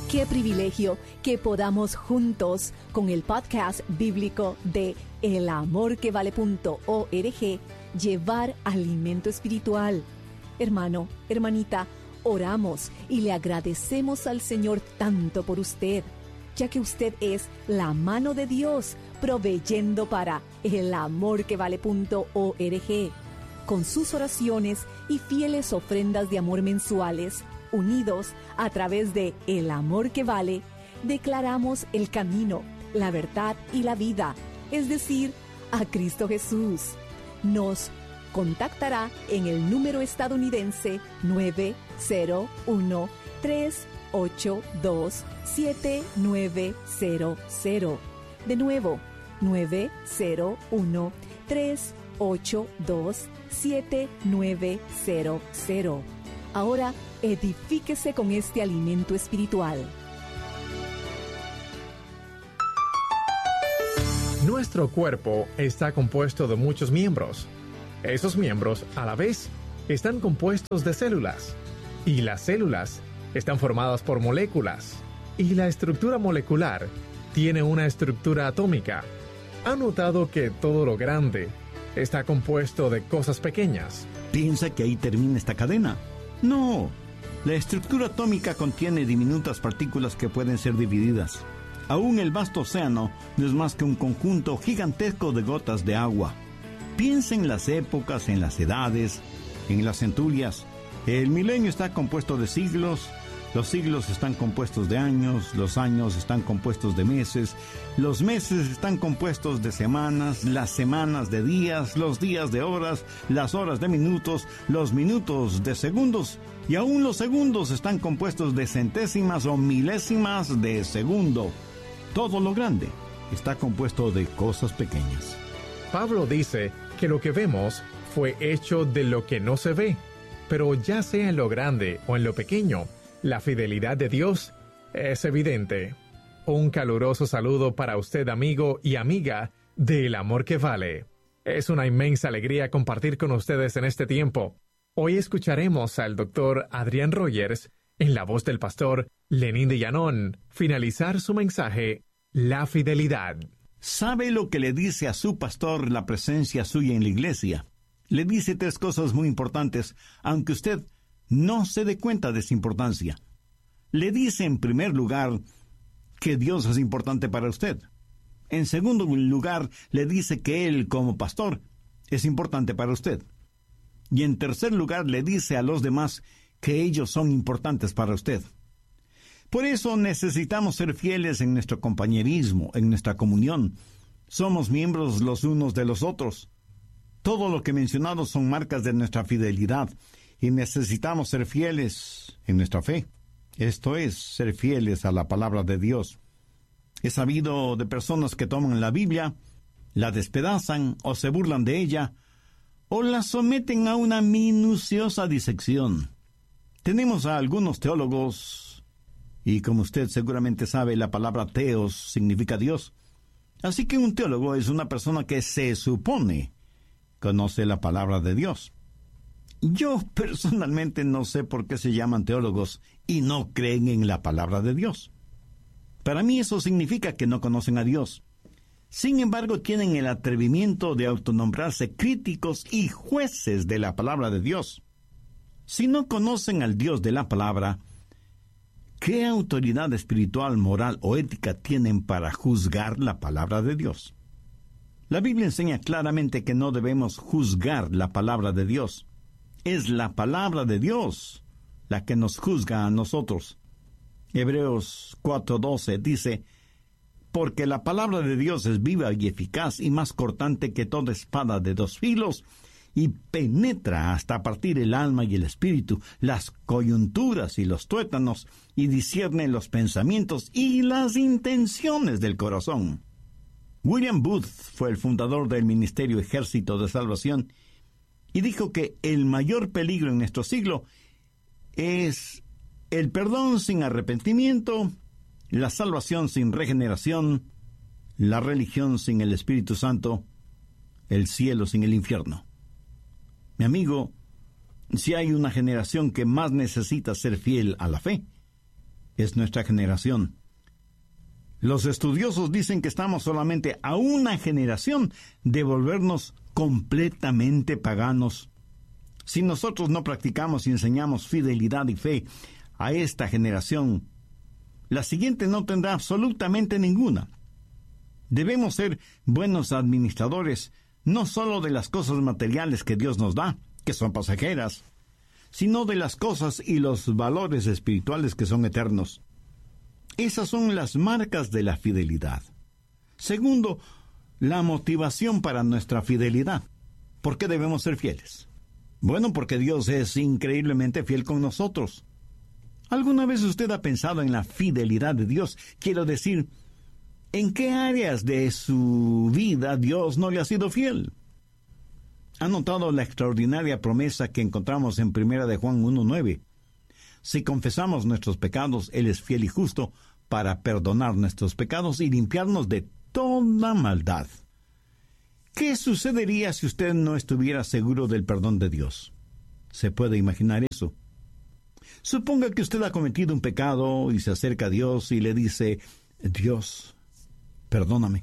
Qué privilegio que podamos juntos con el podcast bíblico de elamorquevale.org llevar alimento espiritual. Hermano, hermanita, oramos y le agradecemos al Señor tanto por usted, ya que usted es la mano de Dios proveyendo para elamorquevale.org. Con sus oraciones y fieles ofrendas de amor mensuales, unidos a través de El Amor que Vale, declaramos el camino, la verdad y la vida, es decir, a Cristo Jesús. Nos contactará en el número estadounidense 901-382-7900. De nuevo, 901-382-7900. Ahora, edifíquese con este alimento espiritual. Nuestro cuerpo está compuesto de muchos miembros. Esos miembros, a la vez, están compuestos de células. Y las células están formadas por moléculas. Y la estructura molecular tiene una estructura atómica. ¿Ha notado que todo lo grande está compuesto de cosas pequeñas? ¿Piensa que ahí termina esta cadena? No. La estructura atómica contiene diminutas partículas que pueden ser divididas. Aún el vasto océano no es más que un conjunto gigantesco de gotas de agua. Piensa en las épocas, en las edades, en las centurias. El milenio está compuesto de siglos, los siglos están compuestos de años, los años están compuestos de meses, los meses están compuestos de semanas, las semanas de días, los días de horas, las horas de minutos, los minutos de segundos, y aún los segundos están compuestos de centésimas o milésimas de segundo. Todo lo grande está compuesto de cosas pequeñas. Pablo dice que lo que vemos fue hecho de lo que no se ve, pero ya sea en lo grande o en lo pequeño, la fidelidad de Dios es evidente. Un caluroso saludo para usted, amigo y amiga de El Amor que Vale. Es una inmensa alegría compartir con ustedes en este tiempo. Hoy escucharemos al Dr. Adrián Rogers, en la voz del pastor Lenín de Llanón, finalizar su mensaje, La Fidelidad. ¿Sabe lo que le dice a su pastor la presencia suya en la iglesia? Le dice 3 cosas muy importantes, aunque usted no se dé cuenta de su importancia. Le dice, en primer lugar, que Dios es importante para usted. En segundo lugar, le dice que Él, como pastor, es importante para usted. Y en tercer lugar, le dice a los demás que ellos son importantes para usted. Por eso necesitamos ser fieles en nuestro compañerismo, en nuestra comunión. Somos miembros los unos de los otros. Todo lo que he mencionado son marcas de nuestra fidelidad, y necesitamos ser fieles en nuestra fe. Esto es, ser fieles a la palabra de Dios. He sabido de personas que toman la Biblia, la despedazan o se burlan de ella, o la someten a una minuciosa disección. Tenemos a algunos teólogos, y como usted seguramente sabe, la palabra teos significa Dios. Así que un teólogo es una persona que se supone conoce la palabra de Dios. Yo personalmente no sé por qué se llaman teólogos y no creen en la palabra de Dios. Para mí eso significa que no conocen a Dios. Sin embargo, tienen el atrevimiento de autonombrarse críticos y jueces de la palabra de Dios. Si no conocen al Dios de la palabra, ¿qué autoridad espiritual, moral o ética tienen para juzgar la palabra de Dios? La Biblia enseña claramente que no debemos juzgar la palabra de Dios. Es la palabra de Dios la que nos juzga a nosotros. Hebreos 4:12 dice, porque la palabra de Dios es viva y eficaz y más cortante que toda espada de 2 filos, y penetra hasta partir el alma y el espíritu, las coyunturas y los tuétanos, y discierne los pensamientos y las intenciones del corazón. William Booth fue el fundador del Ministerio Ejército de Salvación, y dijo que el mayor peligro en nuestro siglo es el perdón sin arrepentimiento, la salvación sin regeneración, la religión sin el Espíritu Santo, el cielo sin el infierno. Mi amigo, si hay una generación que más necesita ser fiel a la fe, es nuestra generación. Los estudiosos dicen que estamos solamente a una generación de volvernos completamente paganos. Si nosotros no practicamos y enseñamos fidelidad y fe a esta generación, la siguiente no tendrá absolutamente ninguna. Debemos ser buenos administradores, no solo de las cosas materiales que Dios nos da, que son pasajeras, sino de las cosas y los valores espirituales que son eternos. Esas son las marcas de la fidelidad. Segundo, la motivación para nuestra fidelidad. ¿Por qué debemos ser fieles? Bueno, porque Dios es increíblemente fiel con nosotros. ¿Alguna vez usted ha pensado en la fidelidad de Dios? Quiero decir, ¿en qué áreas de su vida Dios no le ha sido fiel? ¿Ha notado la extraordinaria promesa que encontramos en 1 de Juan 1:9? Si confesamos nuestros pecados, Él es fiel y justo para perdonar nuestros pecados y limpiarnos de toda maldad. ¿Qué sucedería si usted no estuviera seguro del perdón de Dios? ¿Se puede imaginar eso? Suponga que usted ha cometido un pecado y se acerca a Dios y le dice, Dios, perdóname.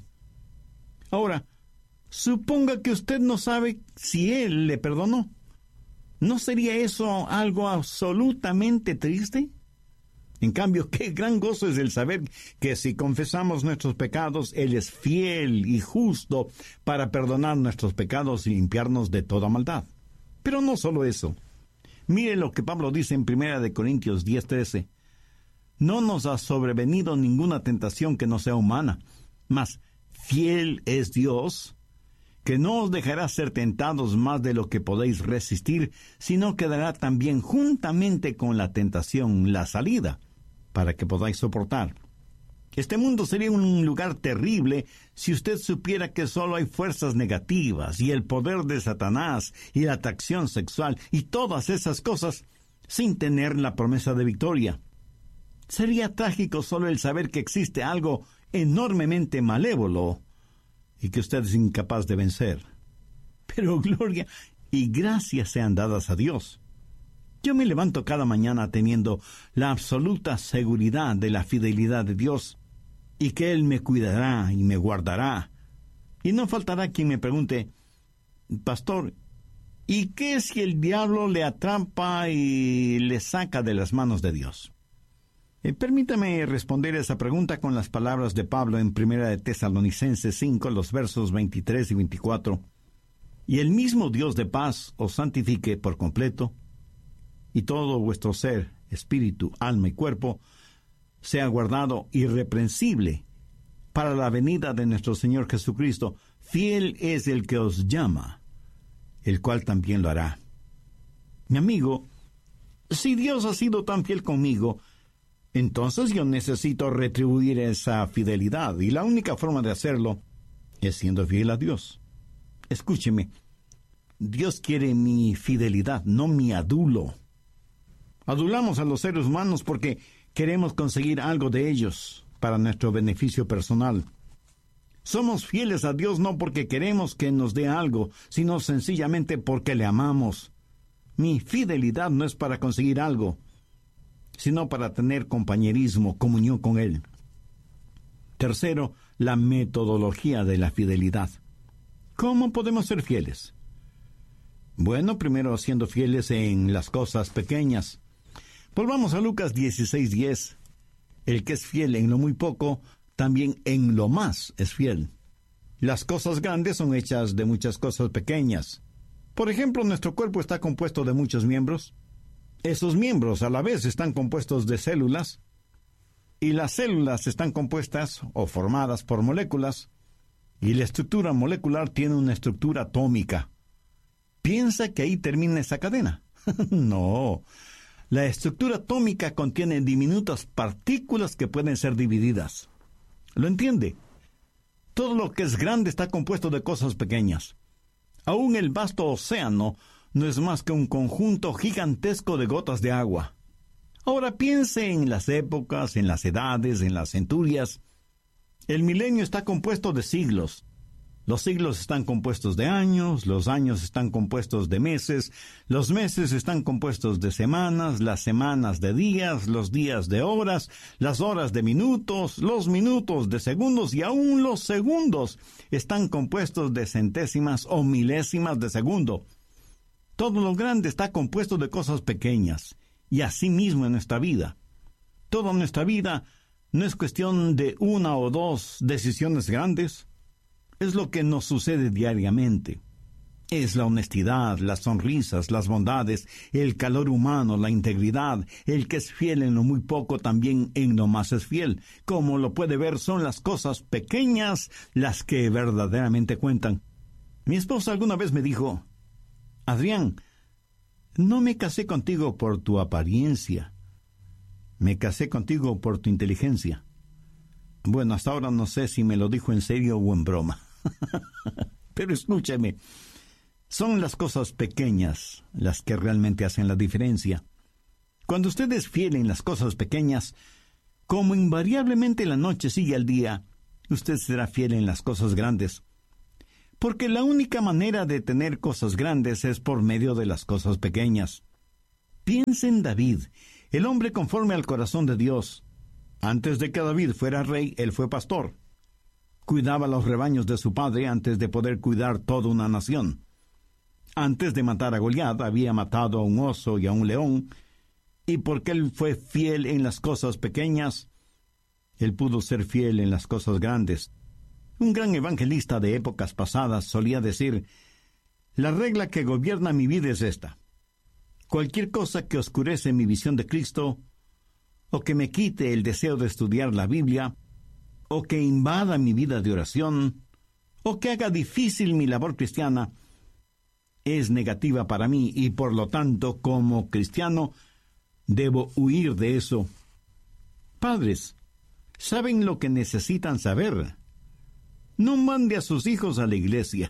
Ahora, suponga que usted no sabe si Él le perdonó. ¿No sería eso algo absolutamente triste? En cambio, qué gran gozo es el saber que si confesamos nuestros pecados, Él es fiel y justo para perdonar nuestros pecados y limpiarnos de toda maldad. Pero no solo eso. Mire lo que Pablo dice en 1 Corintios 10:13. No nos ha sobrevenido ninguna tentación que no sea humana, mas fiel es Dios, que no os dejará ser tentados más de lo que podéis resistir, sino que dará también juntamente con la tentación la salida, para que podáis soportar. Este mundo sería un lugar terrible si usted supiera que solo hay fuerzas negativas y el poder de Satanás y la atracción sexual y todas esas cosas sin tener la promesa de victoria. Sería trágico solo el saber que existe algo enormemente malévolo y que usted es incapaz de vencer. Pero gloria y gracias sean dadas a Dios. Yo me levanto cada mañana teniendo la absoluta seguridad de la fidelidad de Dios y que Él me cuidará y me guardará. Y no faltará quien me pregunte, Pastor, ¿y qué si el diablo le atrapa y le saca de las manos de Dios? Permítame responder esa pregunta con las palabras de Pablo en 1 de Tesalonicenses 5, los versos 23 y 24. Y el mismo Dios de paz os santifique por completo, y todo vuestro ser, espíritu, alma y cuerpo, sea guardado irreprensible para la venida de nuestro Señor Jesucristo. Fiel es el que os llama, el cual también lo hará. Mi amigo, si Dios ha sido tan fiel conmigo, entonces yo necesito retribuir esa fidelidad, y la única forma de hacerlo es siendo fiel a Dios. Escúcheme, Dios quiere mi fidelidad, no mi adulo. Adulamos a los seres humanos porque queremos conseguir algo de ellos para nuestro beneficio personal. Somos fieles a Dios no porque queremos que nos dé algo, sino sencillamente porque le amamos. Mi fidelidad no es para conseguir algo, sino para tener compañerismo, comunión con Él. Tercero, la metodología de la fidelidad. ¿Cómo podemos ser fieles? Bueno, primero siendo fieles en las cosas pequeñas. Volvamos a Lucas 16:10. El que es fiel en lo muy poco, también en lo más es fiel. Las cosas grandes son hechas de muchas cosas pequeñas. Por ejemplo, nuestro cuerpo está compuesto de muchos miembros. Esos miembros a la vez están compuestos de células, y las células están compuestas o formadas por moléculas, y la estructura molecular tiene una estructura atómica. ¿Piensa que ahí termina esa cadena? No. La estructura atómica contiene diminutas partículas que pueden ser divididas. ¿Lo entiende? Todo lo que es grande está compuesto de cosas pequeñas. Aún el vasto océano no es más que un conjunto gigantesco de gotas de agua. Ahora piense en las épocas, en las edades, en las centurias. El milenio está compuesto de siglos. Los siglos están compuestos de años, los años están compuestos de meses, los meses están compuestos de semanas, las semanas de días, los días de horas, las horas de minutos, los minutos de segundos y aún los segundos están compuestos de centésimas o milésimas de segundo. Todo lo grande está compuesto de cosas pequeñas, y así mismo en nuestra vida. Toda nuestra vida no es cuestión de una o dos decisiones grandes. Es lo que nos sucede diariamente. Es la honestidad, las sonrisas, las bondades, el calor humano, la integridad. El que es fiel en lo muy poco también en lo más es fiel. Como lo puede ver, son las cosas pequeñas las que verdaderamente cuentan. Mi esposa alguna vez me dijo: Adrián, no me casé contigo por tu apariencia. Me casé contigo por tu inteligencia. Bueno, hasta ahora no sé si me lo dijo en serio o en broma. Pero escúcheme, son las cosas pequeñas las que realmente hacen la diferencia. Cuando usted es fiel en las cosas pequeñas, como invariablemente la noche sigue al día, usted será fiel en las cosas grandes. Porque la única manera de tener cosas grandes es por medio de las cosas pequeñas. Piensa en David, el hombre conforme al corazón de Dios. Antes de que David fuera rey, él fue pastor. Cuidaba los rebaños de su padre antes de poder cuidar toda una nación. Antes de matar a Goliat, había matado a un oso y a un león, y porque él fue fiel en las cosas pequeñas, él pudo ser fiel en las cosas grandes. Un gran evangelista de épocas pasadas solía decir: la regla que gobierna mi vida es esta: cualquier cosa que oscurece mi visión de Cristo, o que me quite el deseo de estudiar la Biblia, o que invada mi vida de oración, o que haga difícil mi labor cristiana, es negativa para mí, y por lo tanto, como cristiano, debo huir de eso. Padres, ¿saben lo que necesitan saber? No mande a sus hijos a la iglesia.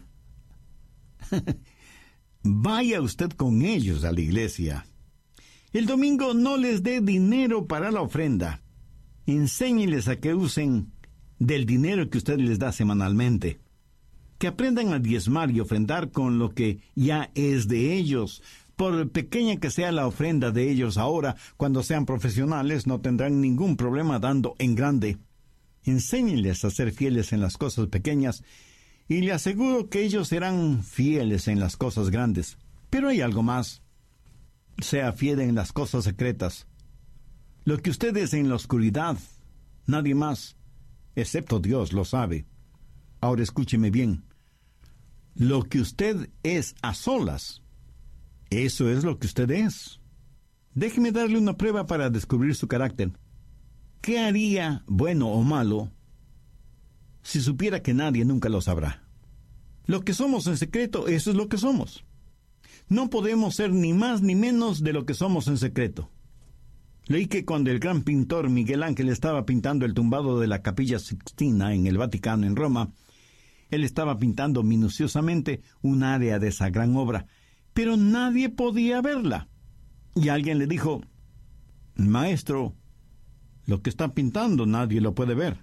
Vaya usted con ellos a la iglesia. El domingo no les dé dinero para la ofrenda. Enséñeles a que usen del dinero que usted les da semanalmente. Que aprendan a diezmar y ofrendar con lo que ya es de ellos. Por pequeña que sea la ofrenda de ellos ahora, cuando sean profesionales no tendrán ningún problema dando en grande. Enséñenles a ser fieles en las cosas pequeñas, y le aseguro que ellos serán fieles en las cosas grandes. Pero hay algo más. Sea fiel en las cosas secretas. Lo que usted es en la oscuridad, nadie más, excepto Dios, lo sabe. Ahora escúcheme bien. Lo que usted es a solas, eso es lo que usted es. Déjeme darle una prueba para descubrir su carácter. ¿Qué haría, bueno o malo, si supiera que nadie nunca lo sabrá? Lo que somos en secreto, eso es lo que somos. No podemos ser ni más ni menos de lo que somos en secreto. Leí que cuando el gran pintor Miguel Ángel estaba pintando el tumbado de la Capilla Sixtina en el Vaticano, en Roma, él estaba pintando minuciosamente un área de esa gran obra, pero nadie podía verla. Y alguien le dijo: Maestro, lo que está pintando nadie lo puede ver.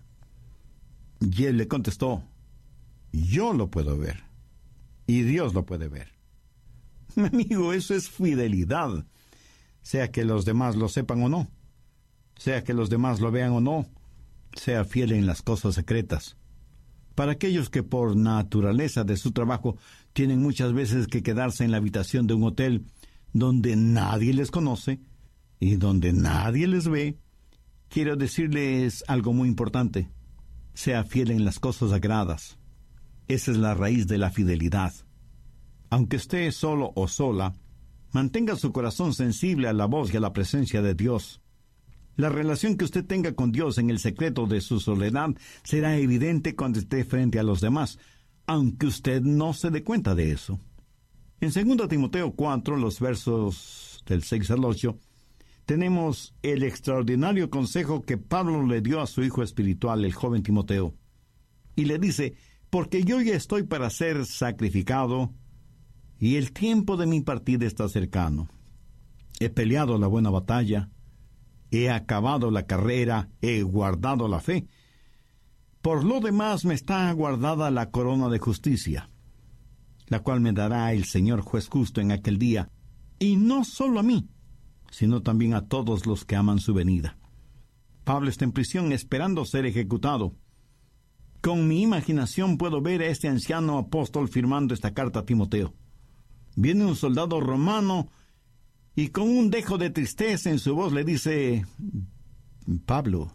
Y él le contestó: Yo lo puedo ver, y Dios lo puede ver. Mi amigo, eso es fidelidad. Sea que los demás lo sepan o no, sea que los demás lo vean o no, sea fiel en las cosas secretas. Para aquellos que por naturaleza de su trabajo tienen muchas veces que quedarse en la habitación de un hotel donde nadie les conoce y donde nadie les ve, quiero decirles algo muy importante. Sea fiel en las cosas sagradas. Esa es la raíz de la fidelidad. Aunque esté solo o sola, mantenga su corazón sensible a la voz y a la presencia de Dios. La relación que usted tenga con Dios en el secreto de su soledad será evidente cuando esté frente a los demás, aunque usted no se dé cuenta de eso. En 2 Timoteo 4, los versos del 6 al 8, tenemos el extraordinario consejo que Pablo le dio a su hijo espiritual, el joven Timoteo. Y le dice: porque yo ya estoy para ser sacrificado, y el tiempo de mi partida está cercano. He peleado la buena batalla, he acabado la carrera, he guardado la fe. Por lo demás me está guardada la corona de justicia, la cual me dará el Señor juez justo en aquel día, y no solo a mí, sino también a todos los que aman su venida. Pablo está en prisión esperando ser ejecutado. Con mi imaginación puedo ver a este anciano apóstol firmando esta carta a Timoteo. Viene un soldado romano y con un dejo de tristeza en su voz le dice: Pablo,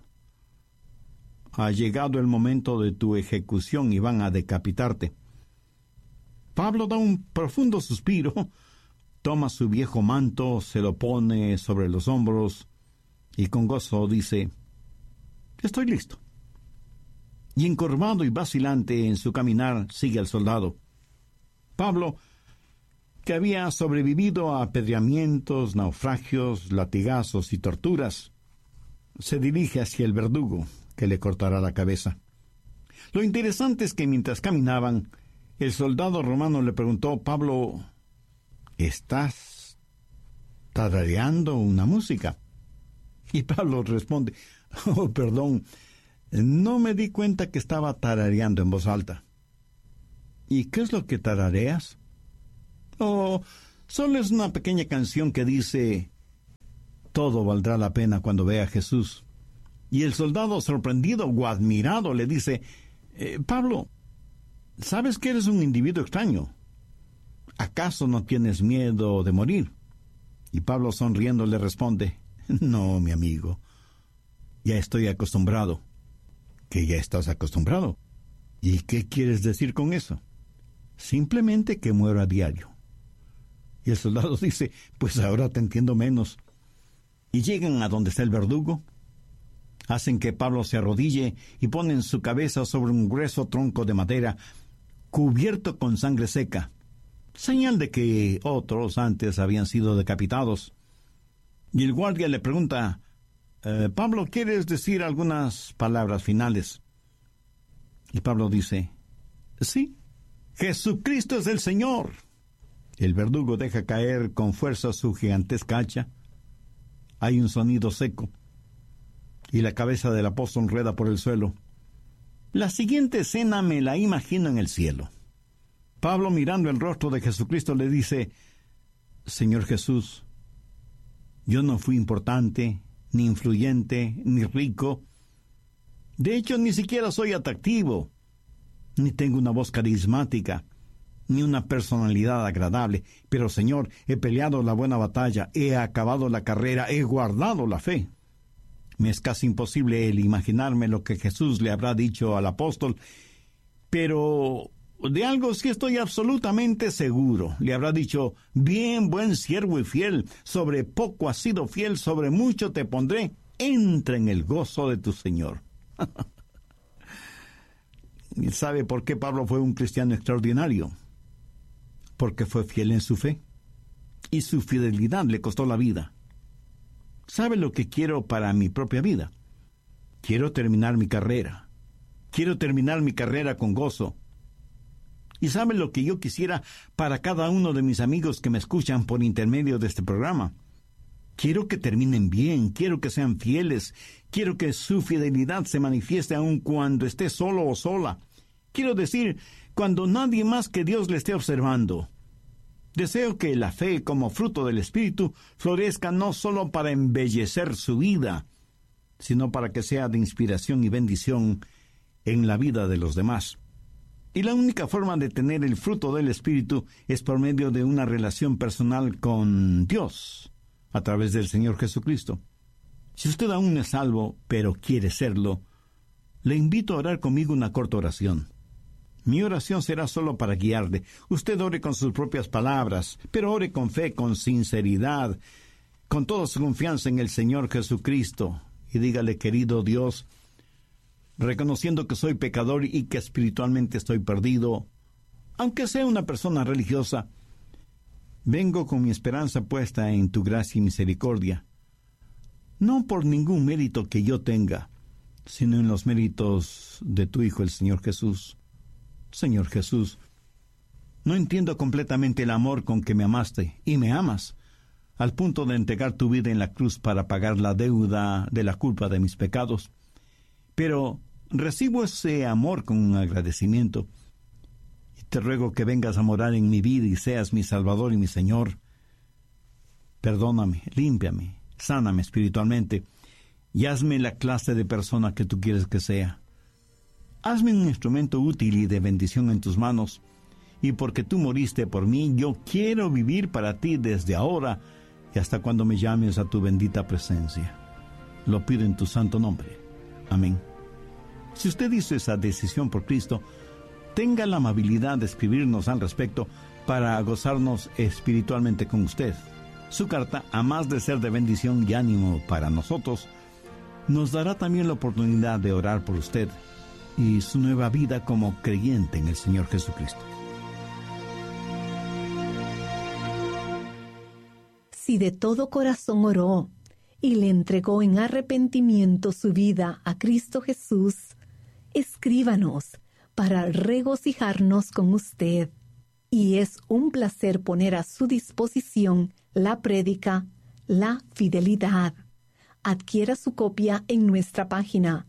ha llegado el momento de tu ejecución y van a decapitarte. Pablo da un profundo suspiro, toma su viejo manto, se lo pone sobre los hombros y con gozo dice: estoy listo. Y encorvado y vacilante en su caminar sigue al soldado. Pablo, que había sobrevivido a apedreamientos, naufragios, latigazos y torturas, se dirige hacia el verdugo, que le cortará la cabeza. Lo interesante es que mientras caminaban, el soldado romano le preguntó: Pablo, ¿estás tarareando una música? Y Pablo responde: oh, perdón, no me di cuenta que estaba tarareando en voz alta. ¿Y qué es lo que tarareas? Oh, solo es una pequeña canción que dice: todo valdrá la pena cuando vea a Jesús. Y el soldado, sorprendido o admirado, le dice: Pablo, sabes que eres un individuo extraño. ¿Acaso no tienes miedo de morir? Y Pablo, sonriendo, le responde: no, mi amigo, ya estoy acostumbrado. ¿Que ya estás acostumbrado? ¿Y qué quieres decir con eso? Simplemente que muero a diario. Y el soldado dice: pues ahora te entiendo menos. Y llegan a donde está el verdugo. Hacen que Pablo se arrodille y ponen su cabeza sobre un grueso tronco de madera cubierto con sangre seca, señal de que otros antes habían sido decapitados. Y el guardia le pregunta: Pablo, ¿quieres decir algunas palabras finales? Y Pablo dice: sí, Jesucristo es el Señor. El verdugo deja caer con fuerza su gigantesca hacha. Hay un sonido seco y la cabeza del apóstol rueda por el suelo. La siguiente escena me la imagino en el cielo. Pablo, mirando el rostro de Jesucristo, le dice: Señor Jesús, yo no fui importante, ni influyente, ni rico. De hecho, ni siquiera soy atractivo, ni tengo una voz carismática, ni una personalidad agradable. Pero, Señor, he peleado la buena batalla, he acabado la carrera, he guardado la fe. Me es casi imposible el imaginarme lo que Jesús le habrá dicho al apóstol, pero de algo sí estoy absolutamente seguro. Le habrá dicho: bien, buen siervo y fiel, sobre poco has sido fiel, sobre mucho te pondré, entra en el gozo de tu Señor. ¿Y sabe por qué Pablo fue un cristiano extraordinario? Porque fue fiel en su fe, y su fidelidad le costó la vida. ¿Sabe lo que quiero para mi propia vida? Quiero terminar mi carrera. Quiero terminar mi carrera con gozo. ¿Y sabe lo que yo quisiera para cada uno de mis amigos que me escuchan por intermedio de este programa? Quiero que terminen bien, quiero que sean fieles, quiero que su fidelidad se manifieste aun cuando esté solo o sola. Quiero decir, cuando nadie más que Dios le esté observando. Deseo que la fe, como fruto del Espíritu, florezca no solo para embellecer su vida, sino para que sea de inspiración y bendición en la vida de los demás. Y la única forma de tener el fruto del Espíritu es por medio de una relación personal con Dios, a través del Señor Jesucristo. Si usted aún no es salvo, pero quiere serlo, le invito a orar conmigo una corta oración. Mi oración será solo para guiarle. Usted ore con sus propias palabras, pero ore con fe, con sinceridad, con toda su confianza en el Señor Jesucristo. Y dígale: querido Dios, reconociendo que soy pecador y que espiritualmente estoy perdido, aunque sea una persona religiosa, vengo con mi esperanza puesta en tu gracia y misericordia, no por ningún mérito que yo tenga, sino en los méritos de tu Hijo, el Señor Jesús. Señor Jesús, no entiendo completamente el amor con que me amaste y me amas, al punto de entregar tu vida en la cruz para pagar la deuda de la culpa de mis pecados. Pero recibo ese amor con agradecimiento. Y te ruego que vengas a morar en mi vida y seas mi Salvador y mi Señor. Perdóname, límpiame, sáname espiritualmente y hazme la clase de persona que tú quieres que sea. Hazme un instrumento útil y de bendición en tus manos, y porque tú moriste por mí, yo quiero vivir para ti desde ahora y hasta cuando me llames a tu bendita presencia. Lo pido en tu santo nombre. Amén. Si usted hizo esa decisión por Cristo, tenga la amabilidad de escribirnos al respecto para gozarnos espiritualmente con usted. Su carta, a más de ser de bendición y ánimo para nosotros, nos dará también la oportunidad de orar por usted y su nueva vida como creyente en el Señor Jesucristo. Si de todo corazón oró y le entregó en arrepentimiento su vida a Cristo Jesús, escríbanos para regocijarnos con usted. Y es un placer poner a su disposición la prédica La Fidelidad. Adquiera su copia en nuestra página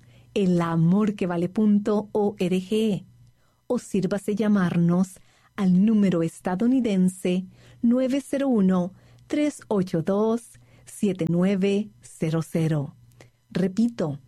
elamorquevale.org o sírvase llamarnos al número estadounidense 901-382-7900. Repito,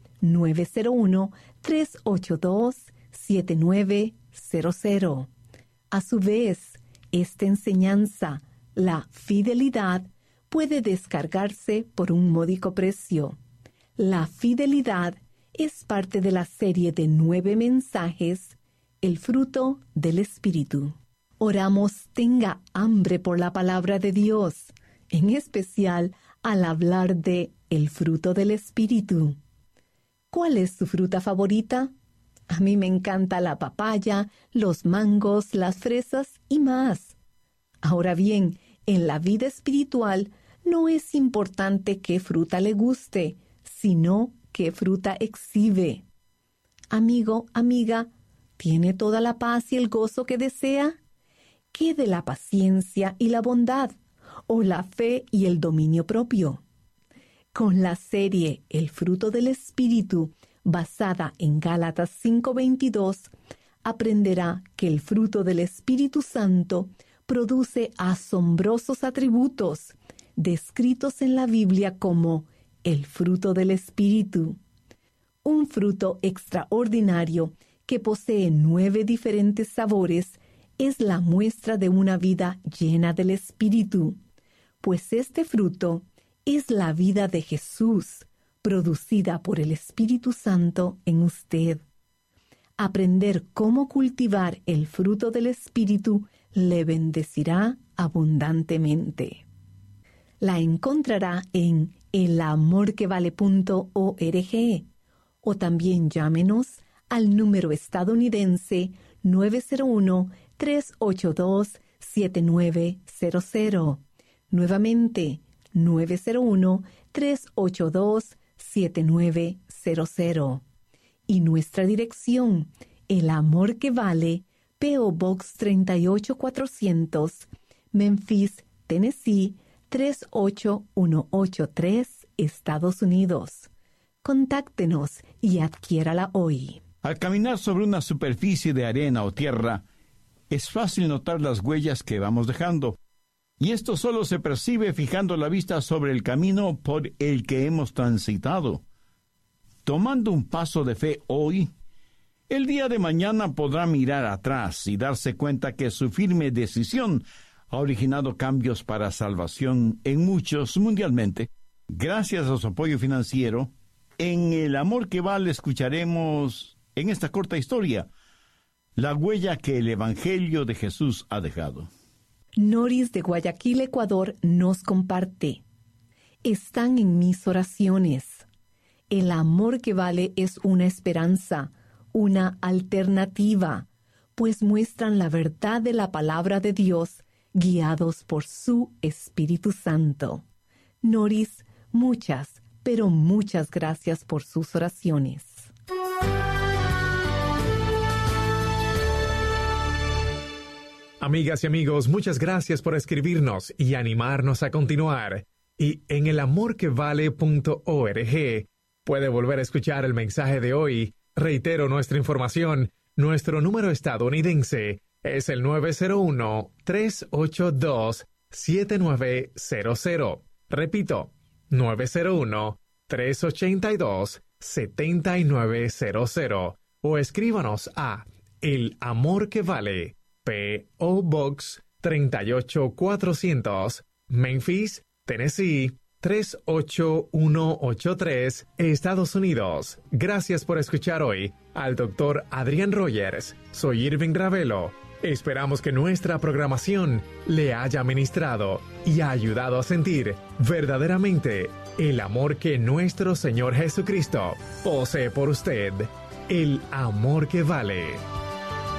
901-382-7900. A su vez, esta enseñanza, La Fidelidad, puede descargarse por un módico precio. La Fidelidad es parte de la serie de 9 mensajes, El fruto del Espíritu. Oramos tenga hambre por la palabra de Dios, en especial al hablar de el fruto del Espíritu. ¿Cuál es su fruta favorita? A mí me encanta la papaya, los mangos, las fresas y más. Ahora bien, en la vida espiritual no es importante qué fruta le guste, sino qué fruta exhibe. Amigo, amiga, ¿tiene toda la paz y el gozo que desea? ¿Qué de la paciencia y la bondad, o la fe y el dominio propio? Con la serie El fruto del Espíritu, basada en Gálatas 5:22, aprenderá que el fruto del Espíritu Santo produce asombrosos atributos, descritos en la Biblia como el fruto del Espíritu. Un fruto extraordinario que posee 9 diferentes sabores es la muestra de una vida llena del Espíritu, pues este fruto es la vida de Jesús, producida por el Espíritu Santo en usted. Aprender cómo cultivar el fruto del Espíritu le bendecirá abundantemente. La encontrará en elamorquevale.org o también llámenos al número estadounidense 901-382-7900. Nuevamente, 901-382-7900. Y nuestra dirección, El Amor que Vale, P.O. Box 38400, Memphis, Tennessee 38183, Estados Unidos. Contáctenos y adquiérala hoy. Al caminar sobre una superficie de arena o tierra, es fácil notar las huellas que vamos dejando. Y esto solo se percibe fijando la vista sobre el camino por el que hemos transitado. Tomando un paso de fe hoy, el día de mañana podrá mirar atrás y darse cuenta que su firme decisión ha originado cambios para salvación en muchos mundialmente. Gracias a su apoyo financiero, en El Amor que Vale escucharemos en esta corta historia la huella que el Evangelio de Jesús ha dejado. Noris de Guayaquil, Ecuador, nos comparte: están en mis oraciones. El amor que vale es una esperanza, una alternativa, pues muestran la verdad de la palabra de Dios, guiados por su Espíritu Santo. Noris, muchas, pero muchas gracias por sus oraciones. Amigas y amigos, muchas gracias por escribirnos y animarnos a continuar. Y en elamorquevale.org puede volver a escuchar el mensaje de hoy Reitero nuestra información. Nuestro número estadounidense es el 901-382-7900. Repito, 901-382-7900. O escríbanos a El Amor que Vale, P.O. Box 38400, Memphis, Tennessee 38183, Estados Unidos. Gracias por escuchar hoy al Dr. Adrián Rogers. Soy Irving Ravelo. Esperamos que nuestra programación le haya ministrado y ha ayudado a sentir verdaderamente el amor que nuestro Señor Jesucristo posee por usted. El amor que vale.